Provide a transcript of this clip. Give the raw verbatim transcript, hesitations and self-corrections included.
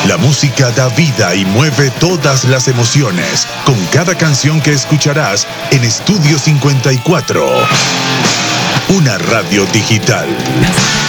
La música da vida y mueve todas las emociones, con cada canción que escucharás en Estudio cincuenta y cuatro. Una radio digital.